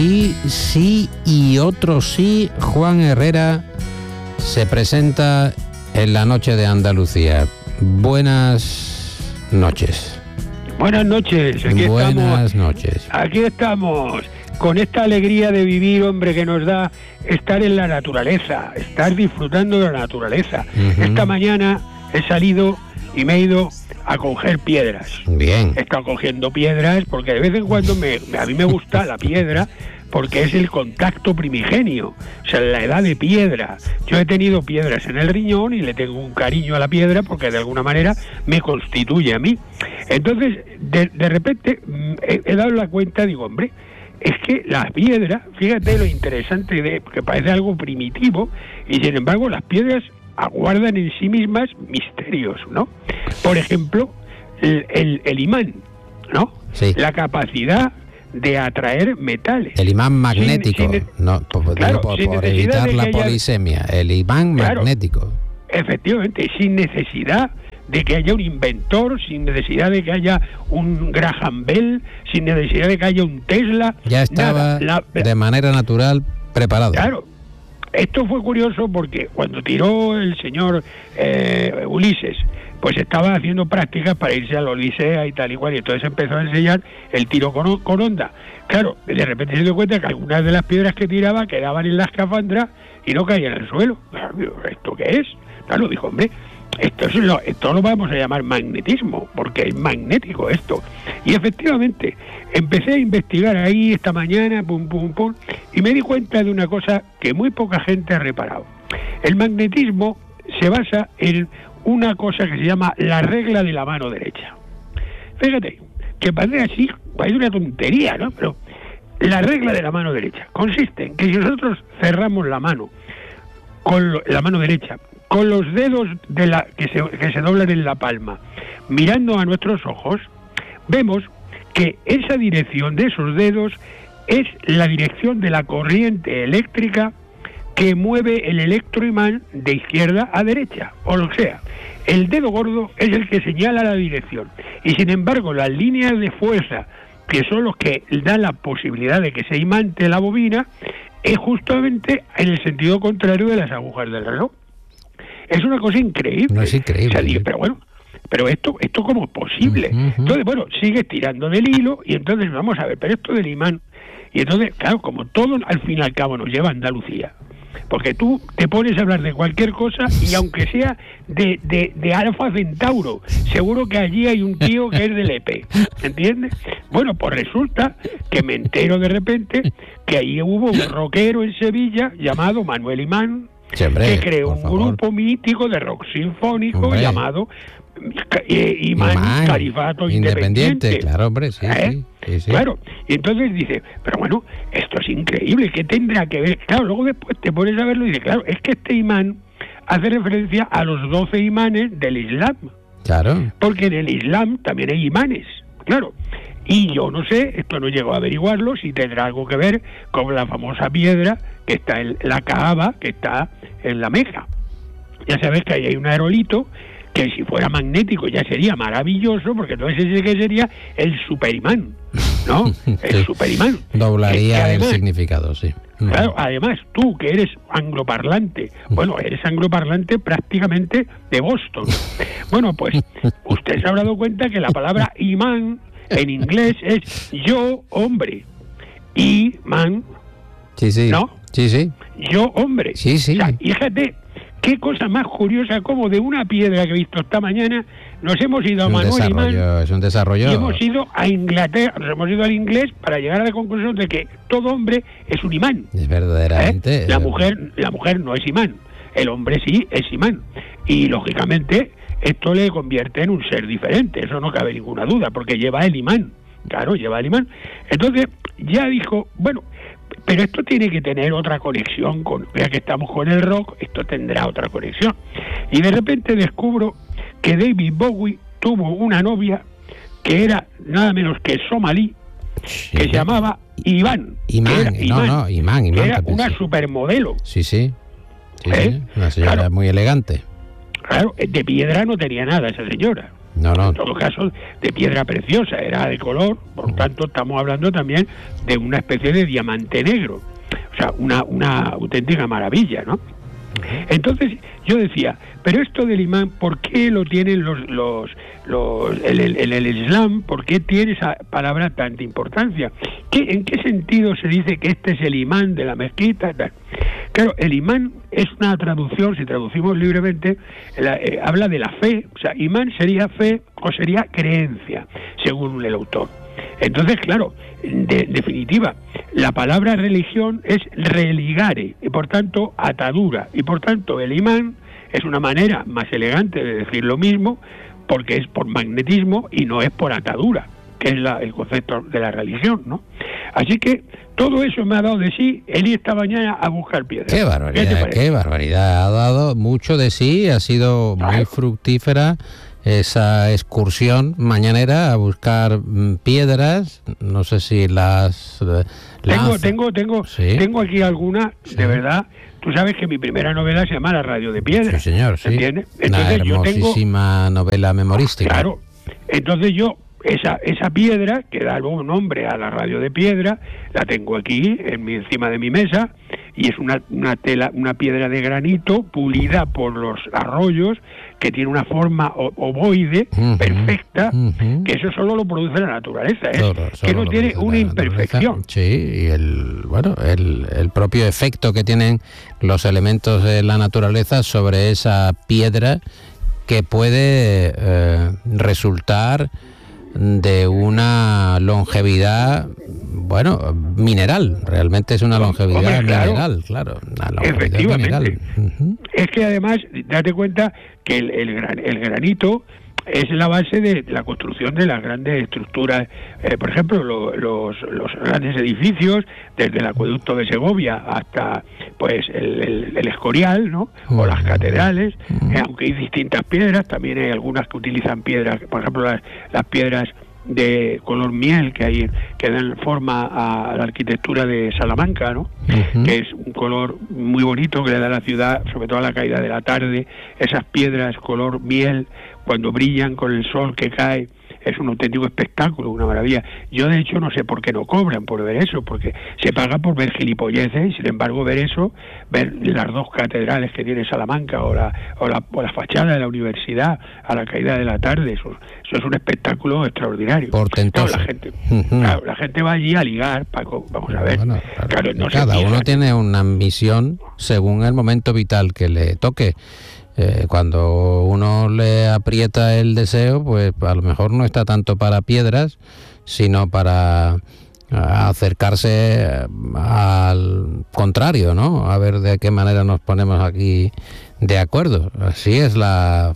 sí, sí y otro sí, Juan Herrera se presenta en la noche de Andalucía. Buenas noches. Buenas noches, Buenas noches. Aquí estamos, con esta alegría de vivir, hombre, que nos da estar en la naturaleza, estar disfrutando de la naturaleza. Esta mañana he salido y me he ido a coger piedras. Bien. He estado cogiendo piedras porque de vez en cuando a mí me gusta la piedra, porque es el contacto primigenio, o sea, la edad de piedra. Yo he tenido piedras en el riñón y le tengo un cariño a la piedra porque de alguna manera me constituye a mí. Entonces, de repente, he dado la cuenta, digo, hombre, es que las piedras, fíjate lo interesante que parece algo primitivo, y sin embargo las piedras aguardan en sí mismas misterios, ¿no? Por ejemplo, el imán, ¿no? Sí. La capacidad de atraer metales. El imán magnético, claro, por evitar la polisemia, el imán magnético. Efectivamente, sin necesidad de que haya un inventor, sin necesidad de que haya un Graham Bell, sin necesidad de que haya un Tesla. Ya estaba de manera natural preparado. Claro. Esto fue curioso porque cuando tiró el señor Ulises, pues estaba haciendo prácticas para irse a la Odisea y tal y cual, y entonces empezó a enseñar el tiro con onda. Claro, de repente se dio cuenta que algunas de las piedras que tiraba quedaban en la escafandra y no caían al suelo. ¿Esto qué es? Claro, dijo, hombre, esto lo vamos a llamar magnetismo, porque es magnético esto. Y efectivamente, empecé a investigar ahí esta mañana, y me di cuenta de una cosa que muy poca gente ha reparado. El magnetismo se basa en una cosa que se llama la regla de la mano derecha. Fíjate, que parece así, parece una tontería, ¿no? Pero la regla de la mano derecha consiste en que si nosotros cerramos la mano, con la mano derecha, con los dedos que se doblan en la palma, mirando a nuestros ojos, vemos que esa dirección de esos dedos es la dirección de la corriente eléctrica que mueve el electroimán de izquierda a derecha, o lo sea. El dedo gordo es el que señala la dirección, y sin embargo las líneas de fuerza, que son los que dan la posibilidad de que se imante la bobina, es justamente en el sentido contrario de las agujas del reloj. Es una cosa increíble. No es increíble. O sea, pero bueno, pero esto ¿cómo es posible? Entonces, bueno, sigues tirando del hilo y entonces vamos a ver, pero esto del imán. Y entonces, claro, como todo al fin y al cabo nos lleva a Andalucía, porque tú te pones a hablar de cualquier cosa y aunque sea de Alfa Centauro, seguro que allí hay un tío que es del EP, ¿entiendes? Bueno, pues resulta que me entero de repente que ahí hubo un rockero en Sevilla llamado Manuel Imán, sí, hombre, que creó un grupo mítico de rock sinfónico llamado Imán Califato Independiente. Claro, hombre, sí. Claro, y entonces dice, pero bueno, esto es increíble, ¿qué tendrá que ver? Claro, luego después te pones a verlo y dices, claro, es que este imán hace referencia a los 12 imanes del Islam. Claro. Porque en el Islam también hay imanes, claro. Y yo no sé, esto no llego a averiguarlo, si tendrá algo que ver con la famosa piedra que está en la Kaaba, que está en la Meca. Ya sabes que ahí hay un aerolito que si fuera magnético ya sería maravilloso, porque entonces ese que sería el superimán, ¿no? El superimán. Doblaría además, el significado, sí. Claro, además tú que eres angloparlante, bueno, eres angloparlante prácticamente de Boston. Bueno, pues usted se habrá dado cuenta que la palabra imán en inglés es yo, hombre. Imán, sí, ¿no? Sí. Yo, hombre. Sí. O sea, fíjate, qué cosa más curiosa, como de una piedra que he visto esta mañana, nos hemos ido a Manuel Imán. Es un desarrollo. Y hemos ido a Inglaterra, nos hemos ido al inglés para llegar a la conclusión de que todo hombre es un imán. Es verdaderamente. La mujer no es imán, el hombre sí es imán. Y lógicamente esto le convierte en un ser diferente, eso no cabe ninguna duda, porque lleva el imán. Claro, lleva el imán. Entonces ya dijo, bueno, pero esto tiene que tener otra conexión con, ya que estamos con el rock, esto tendrá otra conexión. Y de repente descubro que David Bowie tuvo una novia que era nada menos que somalí, que se llamaba Iván. Imán, que era una supermodelo. Sí. Una señora muy elegante. Claro, de piedra no tenía nada esa señora. En todo caso, de piedra preciosa, era de color, por lo tanto estamos hablando también de una especie de diamante negro, o sea, una auténtica maravilla, ¿no? Entonces yo decía, pero esto del imán, ¿por qué lo tienen el Islam? ¿Por qué tiene esa palabra tanta importancia? ¿En qué sentido se dice que este es el imán de la mezquita? Claro, el imán es una traducción, si traducimos libremente, habla de la fe, o sea, imán sería fe o sería creencia, según el autor. Entonces, claro, en definitiva, la palabra religión es religare, y por tanto atadura, y por tanto el imán es una manera más elegante de decir lo mismo, porque es por magnetismo y no es por atadura, que es el concepto de la religión, ¿no? Así que todo eso me ha dado de sí el ir esta mañana a buscar piedras. Qué barbaridad, ha dado mucho de sí, ha sido muy fructífera esa excursión mañanera a buscar piedras. No sé si tengo aquí alguna, de verdad. Tú sabes que mi primera novela se llama La radio de piedra. Sí, señor, sí. ¿Entiendes? Entonces, una hermosísima novela memorística. Claro. Entonces yo, esa piedra que da algún nombre a la radio de piedra, la tengo aquí encima de mi mesa, y es una piedra de granito pulida por los arroyos, que tiene una forma ovoide perfecta, que eso solo lo produce la naturaleza, que no tiene una imperfección. Sí, y el propio efecto que tienen los elementos de la naturaleza sobre esa piedra, que puede resultar de una longevidad, mineral, realmente es una longevidad mineral, claro. Efectivamente. Mineral. Es que además, date cuenta que el granito es la base de la construcción de las grandes estructuras, por ejemplo, los grandes edificios, desde el acueducto de Segovia hasta pues el Escorial, ¿no? O las catedrales, aunque hay distintas piedras, también hay algunas que utilizan piedras, por ejemplo las piedras de color miel que dan forma a la arquitectura de Salamanca, ¿no? Que es un color muy bonito que le da a la ciudad, sobre todo a la caída de la tarde. Esas piedras color miel, cuando brillan con el sol que cae, es un auténtico espectáculo, una maravilla. Yo de hecho no sé por qué no cobran por ver eso, porque se paga por ver gilipolleces, y sin embargo ver las dos catedrales que tiene Salamanca o la fachada de la universidad a la caída de la tarde, eso es un espectáculo extraordinario. Portentoso. Claro, la gente va allí a ligar, Paco, vamos a ver. Cada uno tiene una misión según el momento vital que le toque. Cuando uno le aprieta el deseo, pues a lo mejor no está tanto para piedras, sino para acercarse al contrario, ¿no? A ver de qué manera nos ponemos aquí de acuerdo. Así es la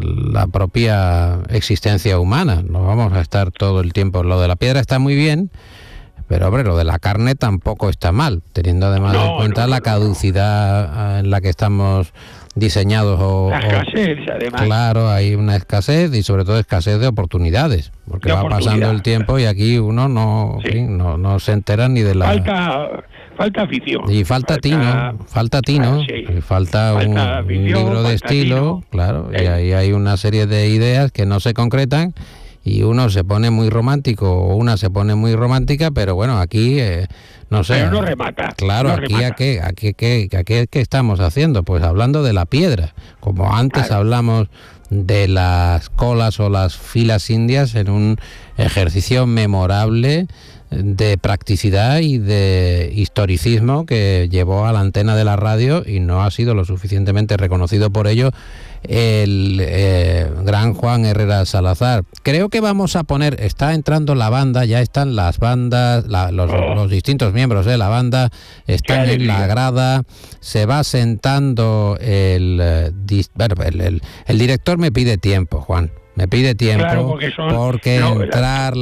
propia existencia humana. No vamos a estar todo el tiempo. Lo de la piedra está muy bien, pero hombre, lo de la carne tampoco está mal, teniendo además en cuenta la caducidad en la que estamos diseñados. La escasez, además. Claro, hay una escasez, y sobre todo escasez de oportunidades, porque va pasando el tiempo y aquí uno no se entera ni de la... Falta afición. Y falta tino, y falta un libro de estilo, claro, y ahí hay una serie de ideas que no se concretan, y uno se pone muy romántico o una se pone muy romántica, pero bueno, aquí no sé. Pero no remata. Claro, no aquí remata. ¿qué estamos haciendo? Pues hablando de la piedra, como antes hablamos de las colas o las filas indias, en un ejercicio memorable de practicidad y de historicismo que llevó a la antena de la radio, y no ha sido lo suficientemente reconocido por ello el gran Juan Herrera Salazar. Creo que vamos a poner, está entrando la banda, ya están las bandas, los distintos miembros de la banda están en la grada, se va sentando el director. Me pide tiempo, Juan, me pide tiempo, claro, porque entrar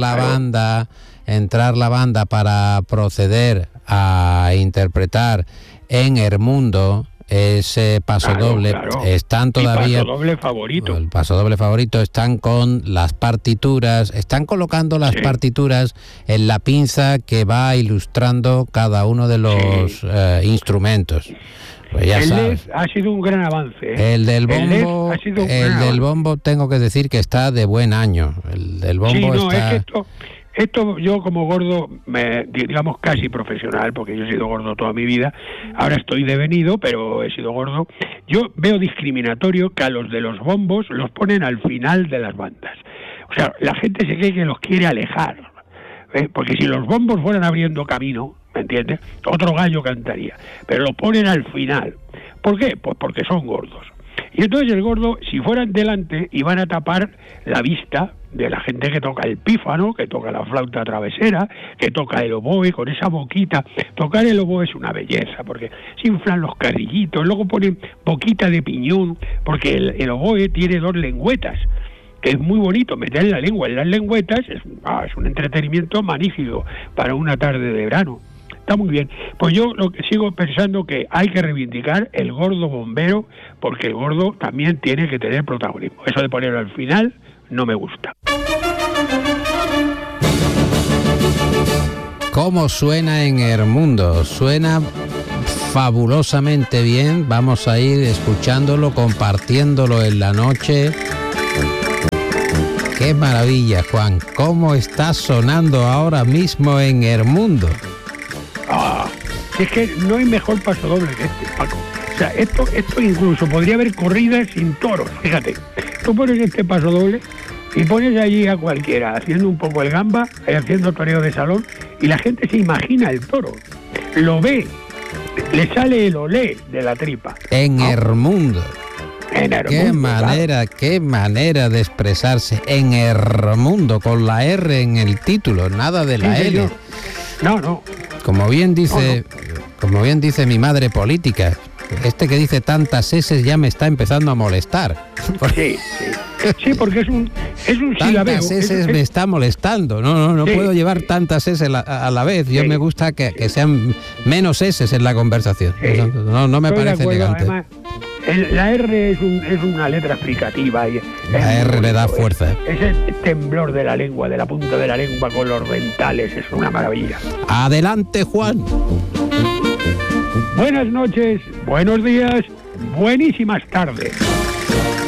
la banda para proceder a interpretar en Hermundo ese pasodoble, claro. están todavía... El pasodoble favorito. El pasodoble favorito, están con las partituras, están colocando las partituras en la pinza que va ilustrando cada uno de los instrumentos. Pues ya sabes. LED ha sido un gran avance. El del bombo tengo que decir que está de buen año. El del bombo está... Es que esto yo como gordo, digamos casi profesional, porque yo he sido gordo toda mi vida, ahora estoy devenido, pero he sido gordo, yo veo discriminatorio que a los de los bombos los ponen al final de las bandas. O sea, la gente se cree que los quiere alejar, porque si los bombos fueran abriendo camino, ¿me entiendes? Otro gallo cantaría, pero lo ponen al final. ¿Por qué? Pues porque son gordos. Y entonces el gordo, si fueran delante, iban a tapar la vista de la gente que toca el pífano, que toca la flauta travesera, que toca el oboe con esa boquita. Tocar el oboe es una belleza, porque se inflan los carrillitos, luego ponen boquita de piñón, porque el oboe tiene 2 lengüetas, que es muy bonito meter la lengua en las lengüetas, es un entretenimiento magnífico para una tarde de verano. Está muy bien. Pues yo lo que sigo pensando que hay que reivindicar el gordo bombero, porque el gordo también tiene que tener protagonismo. Eso de ponerlo al final no me gusta. ¿Cómo suena en Hermundo? Suena fabulosamente bien. Vamos a ir escuchándolo, compartiéndolo en la noche. ¡Qué maravilla, Juan! ¿Cómo está sonando ahora mismo en Hermundo? Es que no hay mejor pasodoble que este, Paco. O sea, esto incluso podría haber corridas sin toros. Fíjate, tú pones este pasodoble y pones allí a cualquiera haciendo un poco el gamba, haciendo toreo de salón, y la gente se imagina el toro, lo ve, le sale el olé de la tripa. En Hermundo. En Hermundo. Qué manera de expresarse. En Hermundo, con la R en el título, nada de la L. No. Como bien dice mi madre política, que dice tantas S ya me está empezando a molestar. Sí, porque es un silabeo. Tantas S me está molestando. No puedo llevar tantas S a la vez. Yo me gusta que sean menos S en la conversación. No me parece elegante. Además, la R es una letra explicativa. La R le da fuerza. Ese temblor de la lengua, de la punta de la lengua con los dentales, es una maravilla. Adelante, Juan. Buenas noches, buenos días, buenísimas tardes.